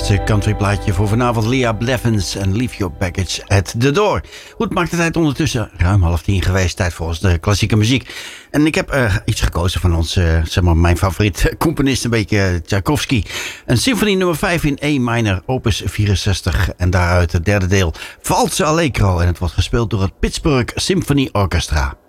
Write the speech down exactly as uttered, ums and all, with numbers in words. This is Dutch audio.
laatste countryplaatje voor vanavond. Leah Blevins en Leave Your Baggage at the Door. Goed, maakt de tijd ondertussen ruim half tien geweest. Tijd volgens de klassieke muziek. En ik heb uh, iets gekozen van ons, uh, zeg maar mijn favoriet componist, een beetje uh, Tchaikovsky. Een symfonie nummer vijf in E minor, opus vierenzestig. En daaruit het derde deel, Valse Allegro. En het wordt gespeeld door het Pittsburgh Symphony Orchestra.